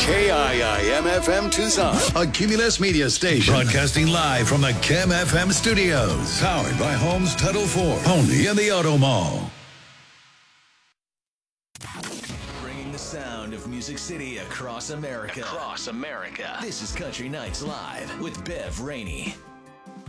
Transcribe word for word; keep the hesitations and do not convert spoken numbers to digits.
K I I M F M Tucson, a Cumulus Media station. Broadcasting live from the Chem F M studios. Powered by Homes Title four. Only in the Auto Mall. Bringing the sound of Music City across America. Across America. This is Country Nights Live with Bev Rainey.